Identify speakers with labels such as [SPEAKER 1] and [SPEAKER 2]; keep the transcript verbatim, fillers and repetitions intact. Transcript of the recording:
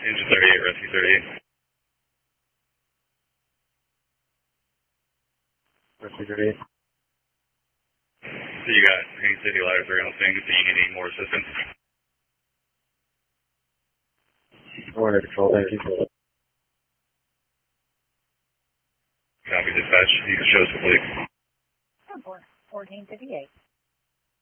[SPEAKER 1] Engine thirty-eight, rescue thirty-eight.
[SPEAKER 2] Rescue thirty-eight.
[SPEAKER 1] So you got Green City Ladder three on the thing. Do you need any more assistance?
[SPEAKER 2] We're under control, thank you.
[SPEAKER 1] Copy dispatch. You can show us the fleet.
[SPEAKER 3] fourteen fifty-eight.